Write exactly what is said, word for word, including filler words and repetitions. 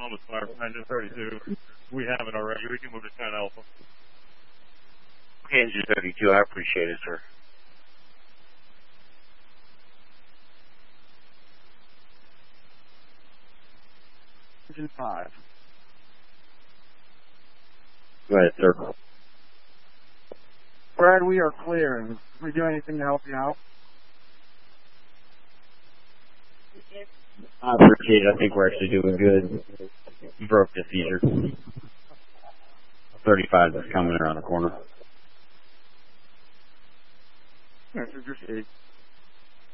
Columbus Fire from engine thirty-two. We haven't already. We can move to ten Alpha. Okay, engine thirty-two, I appreciate it, sir. Engine five. Go ahead, sir. Brad, we are clear. Can we do anything to help you out? I appreciate it. I think we're actually doing good. Broke the feeder. thirty-five that's coming around the corner. Yes, just